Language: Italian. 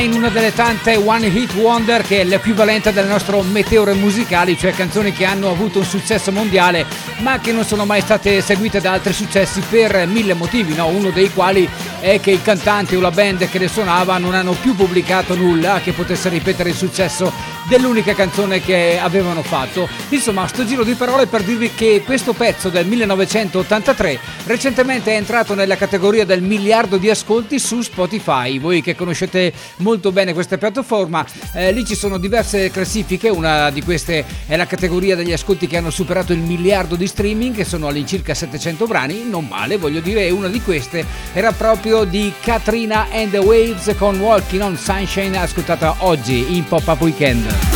In una delle tante One Hit Wonder, che è l'equivalente delle nostre meteore musicali, cioè canzoni che hanno avuto un successo mondiale ma che non sono mai state seguite da altri successi per mille motivi, no? Uno dei quali è che il cantante o la band che le suonava non hanno più pubblicato nulla che potesse ripetere il successo dell'unica canzone che avevano fatto. Insomma, sto giro di parole per dirvi che questo pezzo del 1983 recentemente è entrato nella categoria del miliardo di ascolti su Spotify. Voi che conoscete molto bene questa piattaforma, lì ci sono diverse classifiche. Una di queste è la categoria degli ascolti che hanno superato il miliardo di streaming, che sono all'incirca 700 brani, non male, voglio dire. E una di queste era proprio di Katrina and the Waves con Walking on Sunshine, ascoltata oggi in Pop Up Weekend.